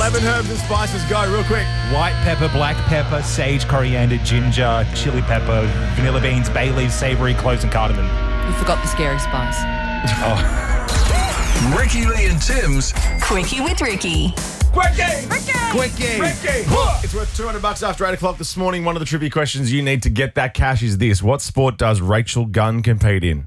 11 herbs and spices. Go real quick. White pepper, black pepper, sage, coriander, ginger, chili pepper, vanilla beans, bay leaves, savoury, cloves and cardamom. You forgot the scary spice. Ricky Lee and Tim's Quickie with Ricky. Quickie! Quickie. It's worth $200 after 8 o'clock this morning. One of the trivia questions you need to get that cash is this. What sport does Rachel Gunn compete in?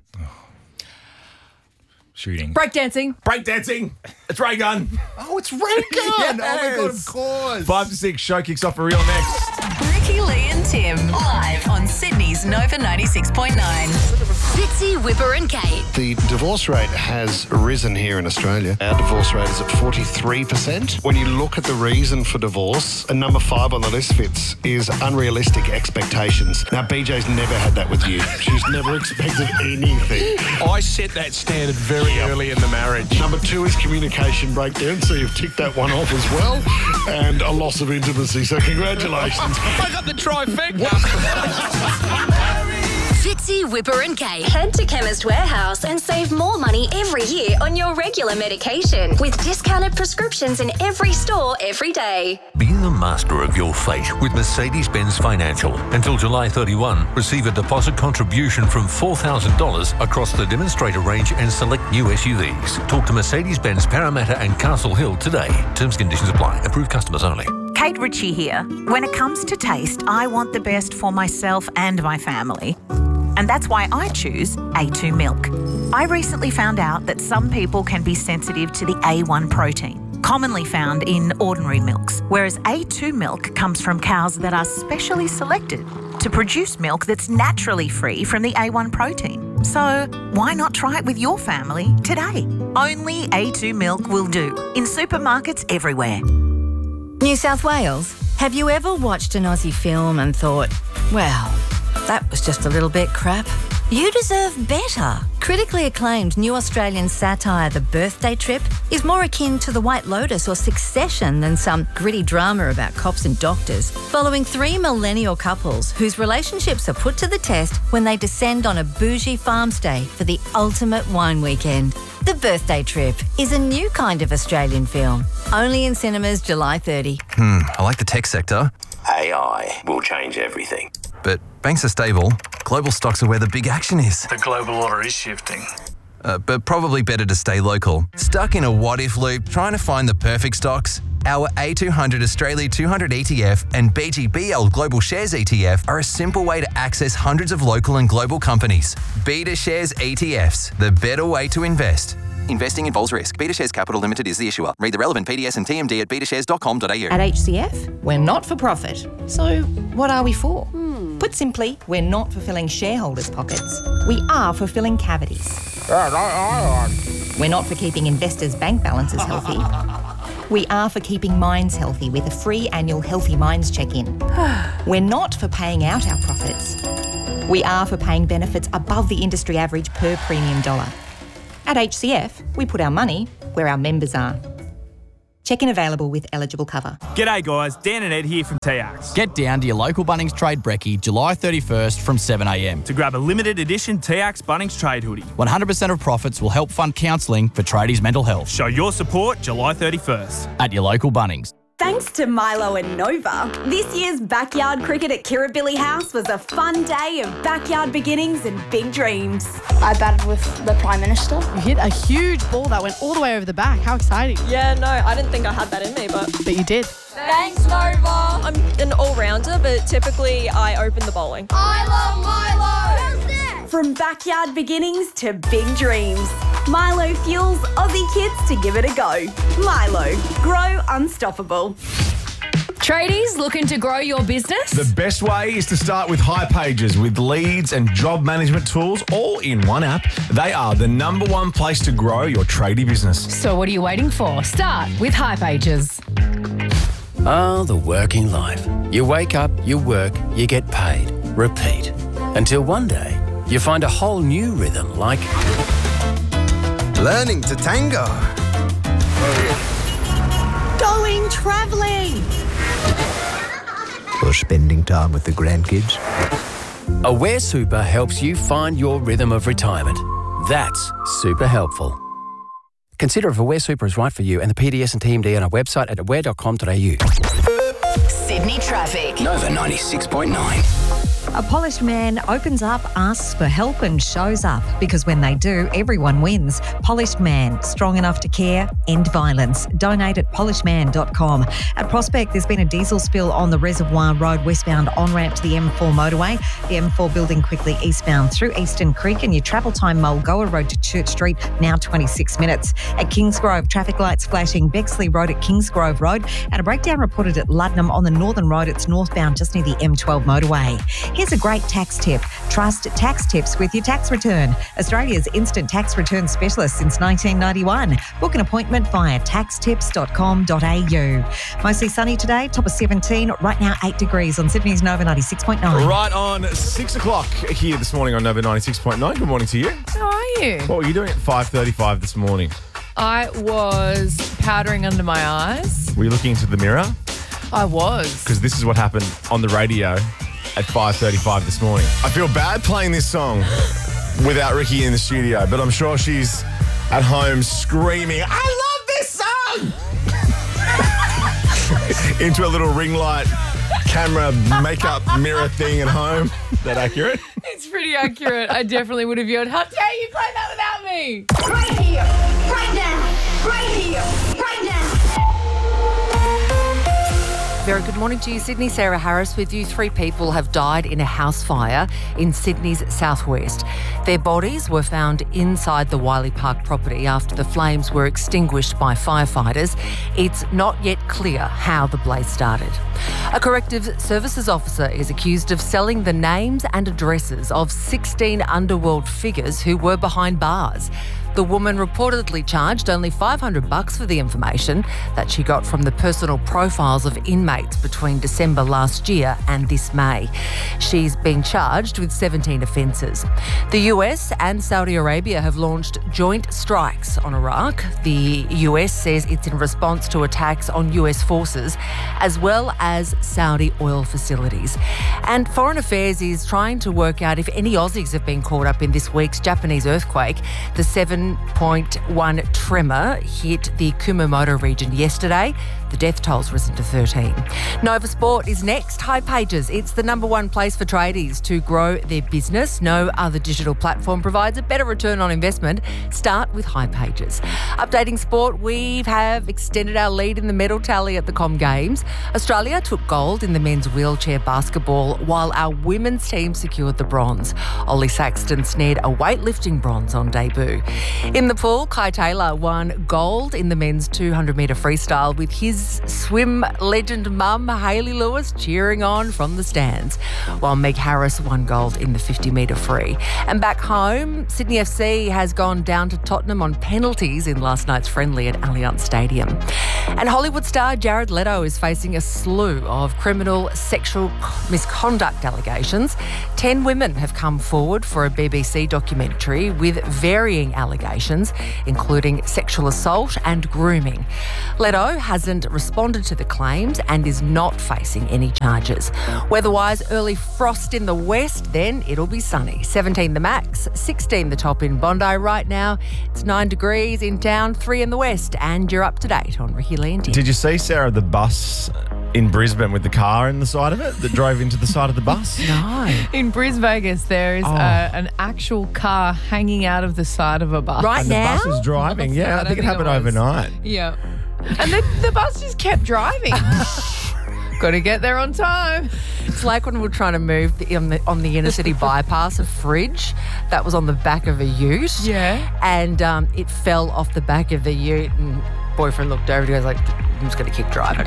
Shooting. Breakdancing. Breakdancing. It's Ray Gunn. Oh, it's Ray Gunn. Yes. Oh, my God, of course. 5 to 6. Show kicks off for real next. Ricky Lee and Tim. Live on Sydney's Nova 96.9. Fitzy, Whipper and Kate. The divorce rate has risen here in Australia. Our divorce rate is at 43%. When you look at the reason for divorce, and number 5 on the list, Fitz, is unrealistic expectations. Now, BJ's never had that with you. She's never expected anything. I set that standard very early in the marriage. Number 2 is communication breakdown, so you've ticked that one off as well. And a loss of intimacy, so congratulations. I got the trifecta. Fitzy, Whipper and Kate. Head to Chemist Warehouse and save more money every year on your regular medication with discounted prescriptions in every store every day. Be the master of your fate with Mercedes-Benz Financial. Until July 31, receive a deposit contribution from $4,000 across the demonstrator range and select new SUVs. Talk to Mercedes-Benz Parramatta and Castle Hill today. Terms and conditions apply. Approved customers only. Kate Ritchie here. When it comes to taste, I want the best for myself and my family. And that's why I choose A2 milk. I recently found out that some people can be sensitive to the A1 protein, commonly found in ordinary milks, whereas A2 milk comes from cows that are specially selected to produce milk that's naturally free from the A1 protein. So why not try it with your family today? Only A2 milk will do, in supermarkets everywhere. New South Wales, have you ever watched an Aussie film and thought, well, that was just a little bit crap? You deserve better. Critically acclaimed new Australian satire The Birthday Trip is more akin to The White Lotus or Succession than some gritty drama about cops and doctors, following 3 millennial couples whose relationships are put to the test when they descend on a bougie farm stay for the ultimate wine weekend. The Birthday Trip is a new kind of Australian film, only in cinemas July 30. I like the tech sector. AI will change everything. But banks are stable. Global stocks are where the big action is. The global order is shifting. But probably better to stay local. Stuck in a what-if loop trying to find the perfect stocks? Our A200 Australia 200 ETF and BGBL Global Shares ETF are a simple way to access hundreds of local and global companies. Beta Shares ETFs, the better way to invest. Investing involves risk. Beta Shares Capital Limited is the issuer. Read the relevant PDS and TMD at betashares.com.au. At HCF, we're not for profit. So what are we for? Put simply, we're not for filling shareholders' pockets. We are for filling cavities. We're not for keeping investors' bank balances healthy. We are for keeping minds healthy with a free annual Healthy Minds check-in. We're not for paying out our profits. We are for paying benefits above the industry average per premium dollar. At HCF, we put our money where our members are. Check-in available with eligible cover. G'day guys, Dan and Ed here from TAX. Get down to your local Bunnings Trade Brekkie July 31st from 7am to grab a limited edition TAX Bunnings Trade hoodie. 100% of profits will help fund counselling for tradies' mental health. Show your support July 31st. At your local Bunnings. Thanks to Milo and Nova, this year's backyard cricket at Kirribilli House was a fun day of backyard beginnings and big dreams. I batted with the Prime Minister. You hit a huge ball that went all the way over the back. How exciting. Yeah, no, I didn't think I had that in me, but you did. Thanks, Nova. I'm an all-rounder, but typically I open the bowling. I love Milo! From backyard beginnings to big dreams, Milo fuels Aussie kids to give it a go. Milo, grow unstoppable. Tradies looking to grow your business? The best way is to start with hipages with leads and job management tools all in one app. They are the #1 place to grow your tradie business. So what are you waiting for? Start with hipages. The working life. You wake up, you work, you get paid. Repeat. Until one day, you find a whole new rhythm like learning to tango. Going travelling. Or spending time with the grandkids. Aware Super helps you find your rhythm of retirement. That's super helpful. Consider if Aware Super is right for you and the PDS and TMD on our website at aware.com.au. Sydney traffic. Nova 96.9. A polished man opens up, asks for help and shows up because when they do, everyone wins. Polished Man, strong enough to care, end violence. Donate at polishedman.com. At Prospect, there's been a diesel spill on the Reservoir Road westbound on-ramp to the M4 motorway. The M4 building quickly eastbound through Eastern Creek and your travel time Mulgoa Road to Church Street, now 26 minutes. At Kingsgrove, traffic lights flashing Bexley Road at Kingsgrove Road and a breakdown reported at Luddenham on the Northern Road. It's northbound just near the M12 motorway. Here's a great tax tip. Trust Tax Tips with your tax return. Australia's instant tax return specialist since 1991. Book an appointment via taxtips.com.au. Mostly sunny today, top of 17. Right now, 8 degrees on Sydney's Nova 96.9. Right on 6 o'clock here this morning on Nova 96.9. Good morning to you. How are you? What were you doing at 5:35 this morning? I was powdering under my eyes. Were you looking into the mirror? I was. Because this is what happened on the radio at 5:35 this morning. I feel bad playing this song without Ricky in the studio, but I'm sure she's at home screaming, I love this song! into a little ring light camera makeup mirror thing at home. Is that accurate? It's pretty accurate. I definitely would have yelled, how dare you play that without me? Right here, right now, right here, right now. Very good morning to you, Sydney. Sarah Harris with you. 3 people have died in a house fire in Sydney's southwest. Their bodies were found inside the Wiley Park property after the flames were extinguished by firefighters. It's not yet clear how the blaze started. A corrective services officer is accused of selling the names and addresses of 16 underworld figures who were behind bars. The woman reportedly charged only $500 for the information that she got from the personal profiles of inmates between December last year and this May. She's been charged with 17 offences. The US and Saudi Arabia have launched joint strikes on Iraq. The US says it's in response to attacks on US forces as well as Saudi oil facilities. And Foreign Affairs is trying to work out if any Aussies have been caught up in this week's Japanese earthquake. The 7.1 tremor hit the Kumamoto region yesterday. The death toll's risen to 13. Nova Sport is next. High Pages. It's the #1 place for tradies to grow their business. No other digital platform provides a better return on investment. Start with High Pages. Updating sport, we have extended our lead in the medal tally at the Com Games. Australia took gold in the men's wheelchair basketball, while our women's team secured the bronze. Ollie Saxton snared a weightlifting bronze on debut. In the pool, Kai Taylor won gold in the men's 200-metre freestyle with his swim legend mum, Hayley Lewis, cheering on from the stands, while Meg Harris won gold in the 50-metre free. And back home, Sydney FC has gone down to Tottenham on penalties in last night's friendly at Allianz Stadium. And Hollywood star Jared Leto is facing a slew of criminal sexual misconduct allegations. 10 women have come forward for a BBC documentary with varying allegations, including sexual assault and grooming. Leto hasn't responded to the claims and is not facing any charges. Weather-wise, early frost in the west, then it'll be sunny. 17 the max, 16 the top in Bondi. Right now, it's 9 degrees in town, 3 in the west, and you're up to date on Ricky Lee and Tim. Did you see, Sarah, the bus in Brisbane with the car in the side of it that drove into the side of the bus? No. In Bris Vegas, there is an actual car hanging out of the side of a bus. And the bus is driving. Yeah, I think it happened overnight. Yeah. And the bus just kept driving. Got to get there on time. It's like when we were trying to move on the inner city bypass, a fridge that was on the back of a ute. Yeah. And it fell off the back of the ute, and boyfriend looked over and he was like, I'm just going to keep driving.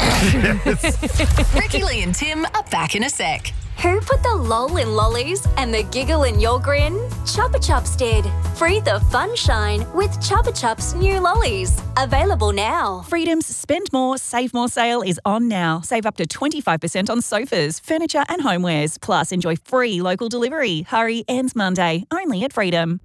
Ricky Lee and Tim are back in a sec. Who put the lol in lollies and the giggle in your grin? Chupa Chups did. Free the fun shine with Chupa Chups new lollies. Available now. Freedom's Spend More, Save More sale is on now. Save up to 25% on sofas, furniture and homewares. Plus, enjoy free local delivery. Hurry, ends Monday. Only at Freedom.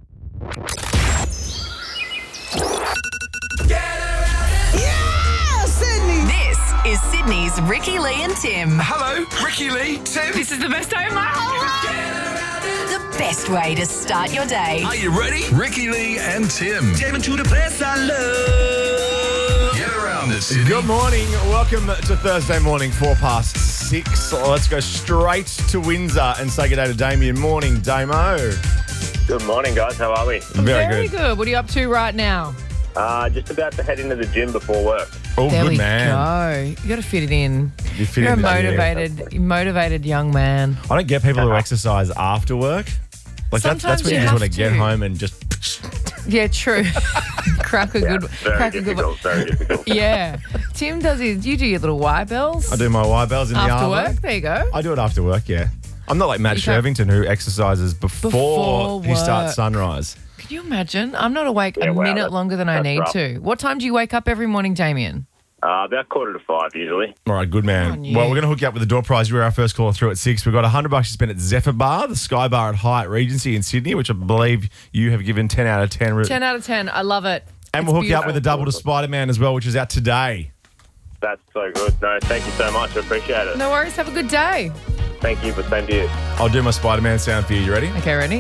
This is Sydney's Ricky Lee and Tim. Hello, Ricky Lee, Tim. This is the best day of my whole life. The best way to start your day. Are you ready? Ricky Lee and Tim. Taking to the place I love. Get around this city. Good morning. Welcome to Thursday morning, 6:04. Let's go straight to Windsor and say good day to Damien. Morning, Damo. Good morning, guys. How are we? Very good. Good. What are you up to right now? Just about to head into the gym before work. Oh, There good we man. go. You got to fit it in. You fit You're a in there, motivated young man. I don't get people who exercise after work. Like that's Sometimes when you you just want to have get to. home and just. Yeah, true. crack a good one. Very difficult. Yeah. Tim does his. You do your little Y bells I do my Y bells in the after arvo. work. There you go. I do it after work. Yeah. I'm not like Matt You can't- Shervington who exercises before he starts work. sunrise. Can you imagine? I'm not awake Yeah, a wow, minute that's- longer than I that's need rough. to. What time do you wake up every morning, Damien? About 4:45 usually. All right, good man. on you. Well, we're going to hook you up with the door prize. You were our first caller through at 6. We've got $100 to spend at Zephyr Bar, the Sky Bar at Hyatt Regency in Sydney, which I believe you have given 10 out of 10. 10 out of 10. I love it. And we'll hook you up with a double to Spider-Man as well, which is out today. That's so good. No, thank you so much. I appreciate it. No worries. Have a good day. Thank you, but same to you. I'll do my Spider-Man sound for you. You ready? Okay, ready?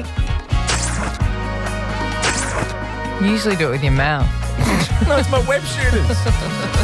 You usually do it with your mouth. No, it's my web shooters.